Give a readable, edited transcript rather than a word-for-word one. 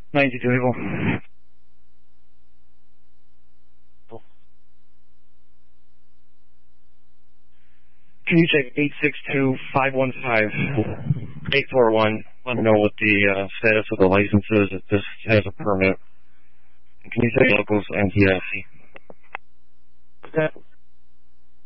92 Eagle. Can you check 862-515-841? Let me know what the status of the license is, if this has a permit. And can you check locals NTSC? Okay.